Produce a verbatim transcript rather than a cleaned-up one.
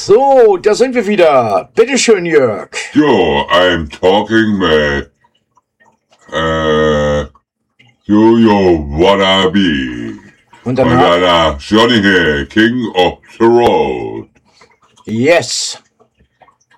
So, da sind wir wieder. Bitteschön, Jörg. So, I'm talking with äh, Jojo Wannabe. Und Und danach? danach Johnny Hill, King of the Road. Yes.